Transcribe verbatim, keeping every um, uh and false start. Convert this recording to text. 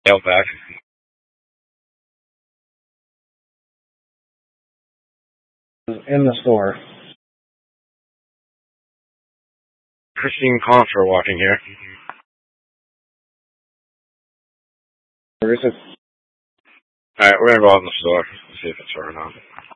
Mail back. In the store. Christine Confer walking here. Where is it? Alright, we're gonna go out in the store. See if it's her or not.